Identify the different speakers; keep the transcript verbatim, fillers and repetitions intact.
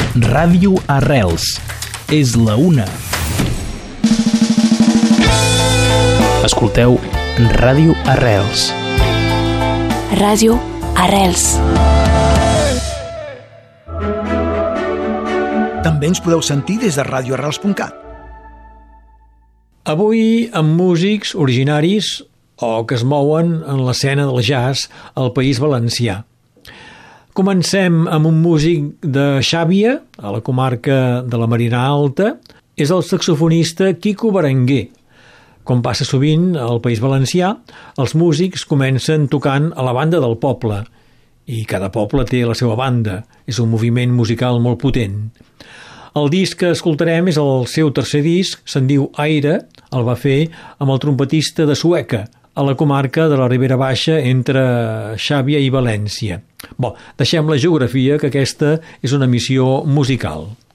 Speaker 1: Ràdio Arrels. És la una. Escolteu Ràdio Arrels.
Speaker 2: Ràdio Arrels.
Speaker 3: També ens podeu sentir des de radio arrels punt cat.
Speaker 4: Avui amb músics originaris o que es mouen en l'escena del jazz al País Valencià. Comencem amb un músic de Xàbia, a la comarca de la Marina Alta. És el saxofonista Quico Berenguer. Com passa sovint al País Valencià, els músics comencen tocant a la banda del poble, i cada poble té la seva banda. És un moviment musical molt potent. El disc que escoltarem és el seu tercer disc, se'n diu Aire, el va fer amb el trompetista de Sueca, a la comarca de la Ribera Baixa entre Xàbia i València. Bon, deixem la geografia, que aquesta és una missió musical.